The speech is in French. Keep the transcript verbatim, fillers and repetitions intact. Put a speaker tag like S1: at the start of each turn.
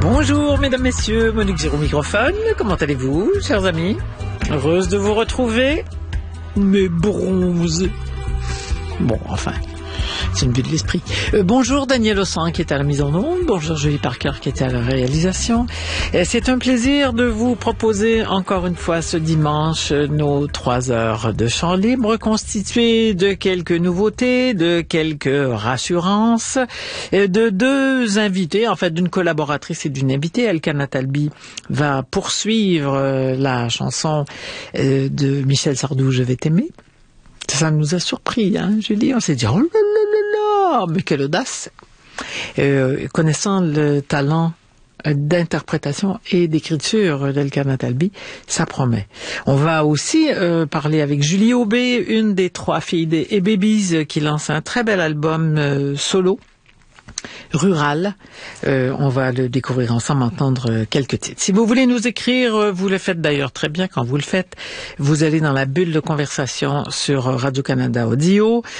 S1: Bonjour mesdames, messieurs, Monique Giraud au microphone. Comment allez-vous, chers amis? Heureuse de vous retrouver. Mais bronzés. Bon, enfin, c'est une vue de l'esprit. Euh, bonjour Daniel Ossan qui est à la mise en onde. Bonjour Julie Parker qui est à la réalisation. Et c'est un plaisir de vous proposer encore une fois ce dimanche nos trois heures de chant libre constituées de quelques nouveautés, de quelques rassurances, et de deux invités, en fait d'une collaboratrice et d'une invitée. Elkana Talbi va poursuivre euh, la chanson euh, de Michel Sardou, Je vais t'aimer. Ça nous a surpris, hein, Julie. On s'est dit, oh là là là, mais quelle audace! Euh, connaissant le talent d'interprétation et d'écriture d'Elkana Talbi, ça promet. On va aussi euh, parler avec Julie Aubé, une des trois filles des A-Babies, qui lance un très bel album euh, solo, rural. Euh, on va le découvrir ensemble, entendre quelques titres. Si vous voulez nous écrire, vous le faites d'ailleurs très bien quand vous le faites. Vous allez dans la bulle de conversation sur Radio-Canada Audio.